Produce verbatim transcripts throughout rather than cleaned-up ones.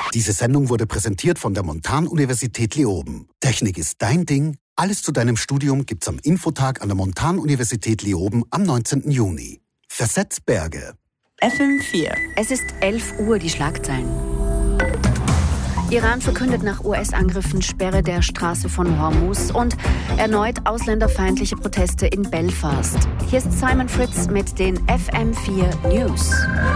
Diese Sendung wurde präsentiert von der Montan-Universität Leoben. Technik ist dein Ding. Alles zu deinem Studium gibt's am Infotag an der Montan-Universität Leoben am neunzehnten Juni. Versetz Berge. F M vier. Es ist elf Uhr, die Schlagzeilen. Iran verkündet nach U S-Angriffen Sperre der Straße von Hormuz und erneut ausländerfeindliche Proteste in Belfast. Hier ist Simon Fritz mit den F M vier News.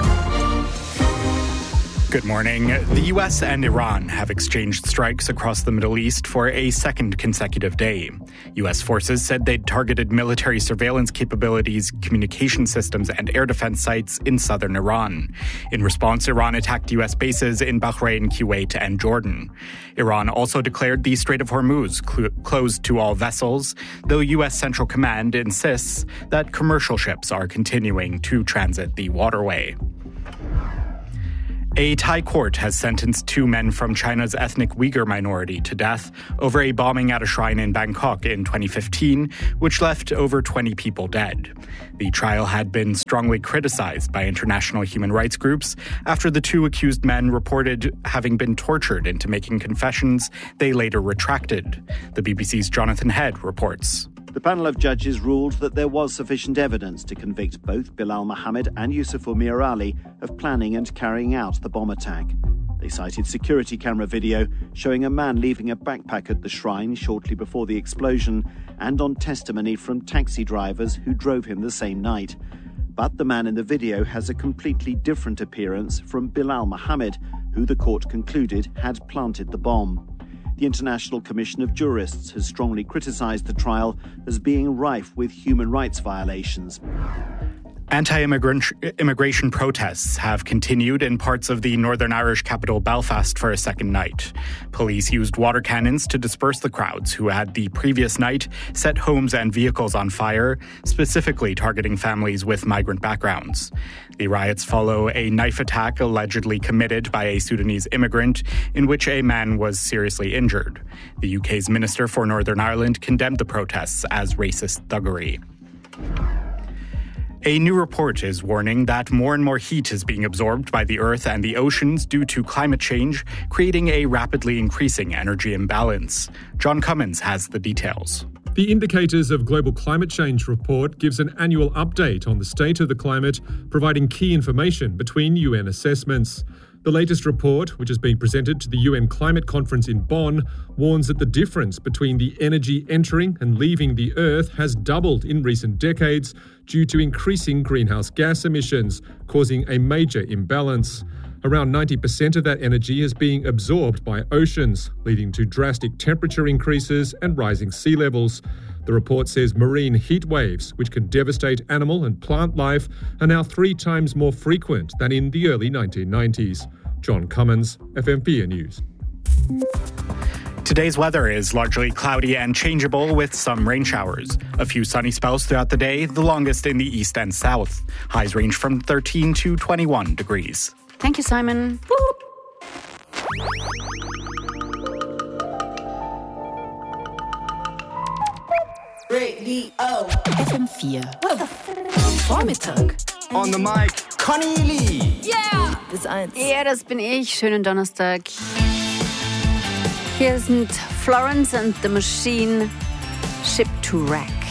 Good morning. The U S and Iran have exchanged strikes across the Middle East for a second consecutive day. U S forces said they'd targeted military surveillance capabilities, communication systems, and air defense sites in southern Iran. In response, Iran attacked U S bases in Bahrain, Kuwait, and Jordan. Iran also declared the Strait of Hormuz cl- closed to all vessels, though U S Central Command insists that commercial ships are continuing to transit the waterway. A Thai court has sentenced two men from China's ethnic Uyghur minority to death over a bombing at a shrine in Bangkok in twenty fifteen, which left over twenty people dead. The trial had been strongly criticized by international human rights groups after the two accused men reported having been tortured into making confessions they later retracted. The B B C's Jonathan Head reports. The panel of judges ruled that there was sufficient evidence to convict both Bilal Mohammed and Yusuf Umir Ali of planning and carrying out the bomb attack. They cited security camera video showing a man leaving a backpack at the shrine shortly before the explosion and on testimony from taxi drivers who drove him the same night. But the man in the video has a completely different appearance from Bilal Mohammed, who the court concluded had planted the bomb. The International Commission of Jurists has strongly criticised the trial as being rife with human rights violations. Anti-immigration protests have continued in parts of the Northern Irish capital Belfast for a second night. Police used water cannons to disperse the crowds who had the previous night set homes and vehicles on fire, specifically targeting families with migrant backgrounds. The riots follow a knife attack allegedly committed by a Sudanese immigrant in which a man was seriously injured. The U K's Minister for Northern Ireland condemned the protests as racist thuggery. A new report is warning that more and more heat is being absorbed by the Earth and the oceans due to climate change, creating a rapidly increasing energy imbalance. John Cummins has the details. The Indicators of Global Climate Change report gives an annual update on the state of the climate, providing key information between U N assessments. The latest report, which has been presented to the U N Climate Conference in Bonn, warns that the difference between the energy entering and leaving the Earth has doubled in recent decades due to increasing greenhouse gas emissions, causing a major imbalance. Around ninety percent of that energy is being absorbed by oceans, leading to drastic temperature increases and rising sea levels. The report says marine heat waves, which can devastate animal and plant life, are now three times more frequent than in the early nineteen nineties. John Cummins, F M four News. Today's weather is largely cloudy and changeable with some rain showers. A few sunny spells throughout the day, the longest in the east and south. Highs range from thirteen to twenty-one degrees. Thank you, Simon. Radio F M vier. Vormittag. On the mic, Conny Lee. Yeah! Das eins. Ja, das bin ich. Schönen Donnerstag. Hier sind Florence and the Machine, Ship to Wreck.